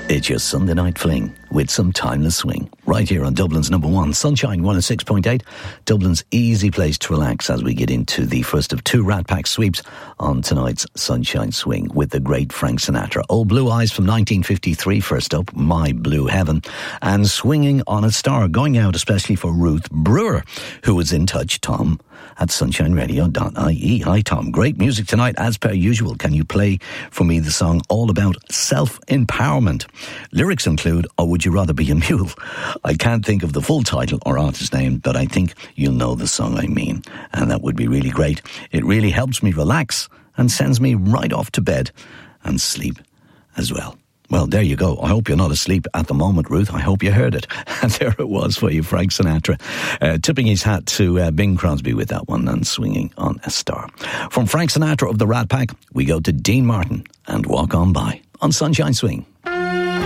It's your Sunday night fling with some timeless swing. Right here on Dublin's number one, Sunshine 106.8. Dublin's easy place to relax as we get into the first of two Rat Pack sweeps on tonight's Sunshine Swing with the great Frank Sinatra. Old Blue Eyes from 1953 first up, My Blue Heaven. And Swinging on a Star, going out especially for Ruth Brewer, who was in touch, Tom, at sunshineradio.ie. Hi, Tom. Great music tonight, as per usual. Can you play for me the song all about self-empowerment? Lyrics include, or would you rather be a mule? I can't think of the full title or artist name, but I think you'll know the song I mean. And that would be really great. It really helps me relax and sends me right off to bed and sleep as well. Well, there you go. I hope you're not asleep at the moment, Ruth. I hope you heard it. And there it was for you, Frank Sinatra, tipping his hat to Bing Crosby with that one and Swinging on a Star. From Frank Sinatra of the Rat Pack, we go to Dean Martin and Walk On By on Sunshine Swing.